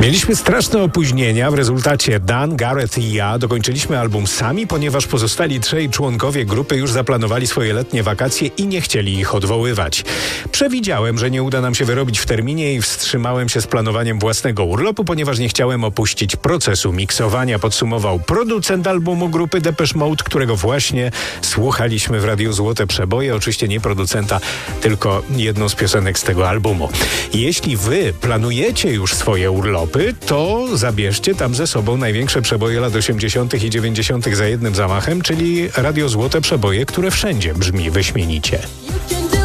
Mieliśmy straszne opóźnienia, w rezultacie Dan, Gareth i ja dokończyliśmy album sami, ponieważ pozostali trzej członkowie grupy już zaplanowali swoje letnie wakacje i nie chcieli ich odwoływać. Przewidziałem, że nie uda nam się wyrobić w terminie i wstrzymałem się z planowaniem własnego urlopu, ponieważ nie chciałem opuścić procesu miksowania, podsumował producent albumu grupy Depeche Mode, którego właśnie słuchaliśmy w Radiu Złote Przeboje. Oczywiście nie producenta, tylko jedną z piosenek z tego albumu. Jeśli wy planujecie już swoje urlopy, to zabierzcie tam ze sobą największe przeboje lat 80. i 90. za jednym zamachem, czyli Radio Złote Przeboje, które wszędzie brzmi wyśmienicie.